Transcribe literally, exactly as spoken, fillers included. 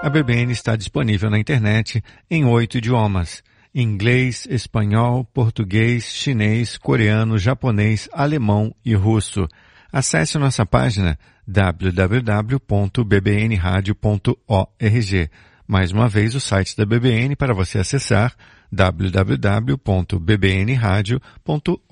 A B B N está disponível na internet em oito idiomas: inglês, espanhol, português, chinês, coreano, japonês, alemão e russo. Acesse nossa página w w w ponto b b n radio ponto org. Mais uma vez o site da B B N para você acessar w w w ponto b b n radio ponto org.